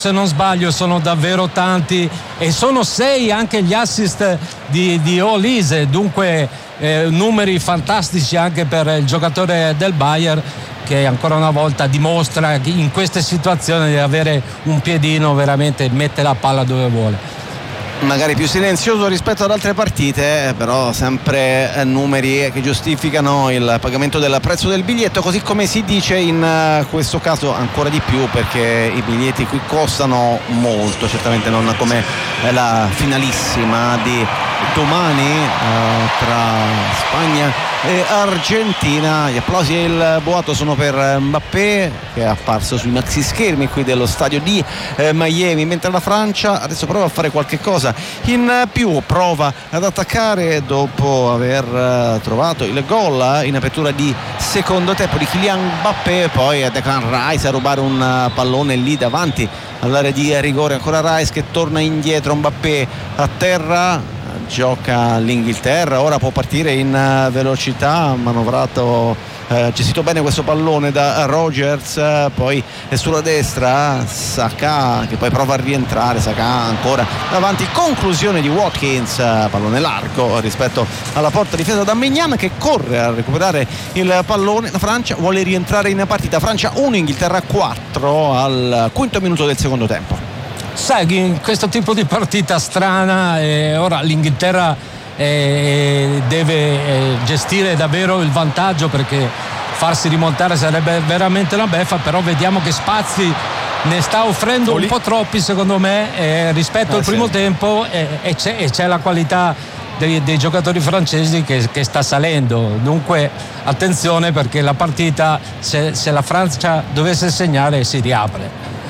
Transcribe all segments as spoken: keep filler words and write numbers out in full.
se non sbaglio sono davvero tanti e sono sei anche gli assist di, di Olise, dunque eh, numeri fantastici anche per il giocatore del Bayern, che ancora una volta dimostra in queste situazioni di avere un piedino, veramente mette la palla dove vuole. Magari più silenzioso rispetto ad altre partite, però sempre numeri che giustificano il pagamento del prezzo del biglietto, così come si dice in questo caso ancora di più, perché i biglietti qui costano molto, certamente non come la finalissima di domani eh, tra Spagna e Argentina. Gli applausi e il boato sono per Mbappé, che è apparso sui maxi schermi qui dello stadio di eh, Miami, mentre la Francia adesso prova a fare qualche cosa in più, prova ad attaccare dopo aver uh, trovato il gol in apertura di secondo tempo di Kylian Mbappé, poi a Declan Rice a rubare un uh, pallone lì davanti all'area di rigore, ancora Rice che torna indietro, Mbappé a terra, gioca l'Inghilterra, ora può partire in uh, velocità, manovrato, Uh, gestito bene questo pallone da Rogers, uh, poi è sulla destra Saka che poi prova a rientrare, Saka ancora davanti, conclusione di Watkins, uh, pallone largo rispetto alla porta difesa da Maignan, che corre a recuperare il pallone. La Francia vuole rientrare in partita, Francia uno, Inghilterra quattro al quinto minuto del secondo tempo. Sai, in questo tipo di partita strana, eh, ora l'Inghilterra Eh, deve eh, gestire davvero il vantaggio, perché farsi rimontare sarebbe veramente una beffa, però vediamo che spazi ne sta offrendo un po' troppi secondo me eh, rispetto ah, al primo sì. tempo eh, e, c'è, e c'è la qualità dei, dei giocatori francesi che, che sta salendo, dunque attenzione, perché la partita, se, se la Francia dovesse segnare, si riapre.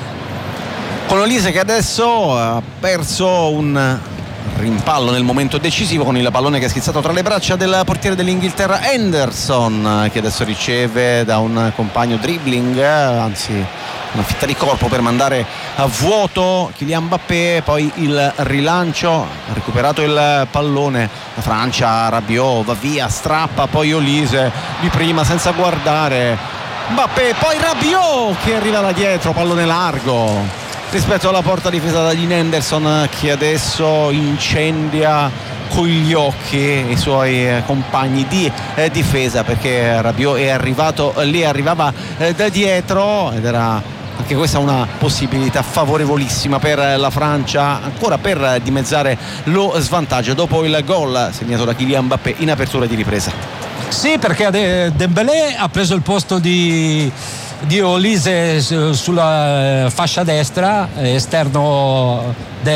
Con Olise che adesso ha perso un rimpallo nel momento decisivo, con il pallone che è schizzato tra le braccia del portiere dell'Inghilterra Henderson, che adesso riceve da un compagno dribbling, anzi una fitta di corpo per mandare a vuoto Kylian Mbappé, poi il rilancio, ha recuperato il pallone la Francia, Rabiot va via, strappa, poi Olise di prima senza guardare Mbappé, poi Rabiot che arriva da dietro, pallone largo rispetto alla porta difesa da Dean Henderson, che adesso incendia con gli occhi i suoi compagni di eh, difesa, perché Rabiot è arrivato lì, arrivava eh, da dietro, ed era anche questa una possibilità favorevolissima per la Francia, ancora per dimezzare lo svantaggio dopo il gol segnato da Kylian Mbappé in apertura di ripresa. Sì, perché Dembélé ha preso il posto di di Olise sulla fascia destra, esterno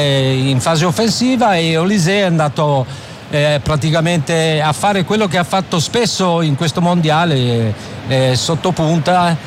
in fase offensiva, e Olise è andato eh, praticamente a fare quello che ha fatto spesso in questo mondiale, eh, sotto punta,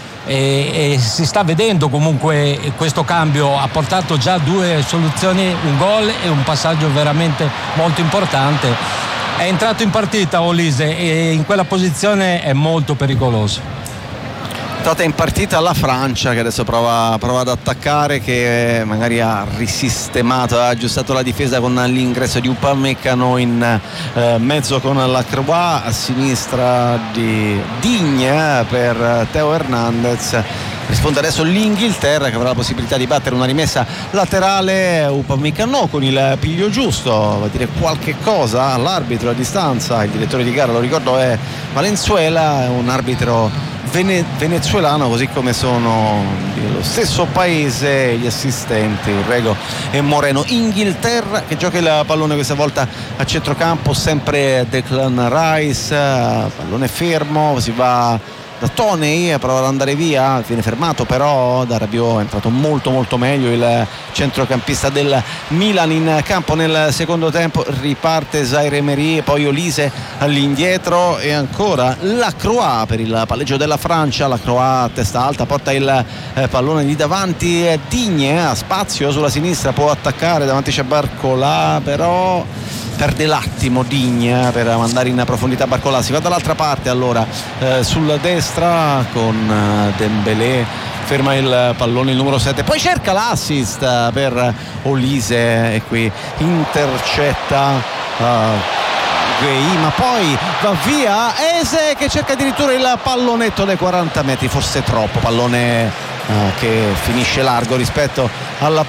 e, e si sta vedendo comunque questo cambio ha portato già due soluzioni, un gol e un passaggio veramente molto importante. È entrato in partita Olise e in quella posizione è molto pericoloso. Entrata in partita la Francia, che adesso prova, prova ad attaccare, che magari ha risistemato, ha aggiustato la difesa con l'ingresso di Upamecano in eh, mezzo con la Croix, a sinistra di Digne per Theo Hernandez. Risponde adesso l'Inghilterra, che avrà la possibilità di battere una rimessa laterale. Upamecano con il piglio giusto va a dire qualche cosa all'arbitro a distanza, il direttore di gara, lo ricordo, è Valenzuela, è un arbitro Vene- venezuelano, così come sono dello stesso paese gli assistenti Urrego e Moreno. Inghilterra che gioca il pallone questa volta a centrocampo, sempre Declan Rice, pallone fermo, si va da Toney a provare ad andare via, viene fermato però da Rabiot, è entrato molto molto meglio il centrocampista del Milan in campo nel secondo tempo. Riparte Zaire Emery, poi Olise all'indietro e ancora Lacroix per il palleggio della Francia. Lacroix a testa alta porta il eh, pallone di davanti, Digne ha spazio sulla sinistra, può attaccare, davanti c'è Barcola, però perde l'attimo Digne per mandare in profondità Barcola. Si va dall'altra parte allora eh, sulla destra con eh, Dembélé, ferma il pallone il numero sette, poi cerca l'assist per Olise e qui intercetta uh, Gay, ma poi va via Eze che cerca addirittura il pallonetto dai quaranta metri, forse troppo, pallone che finisce largo rispetto alla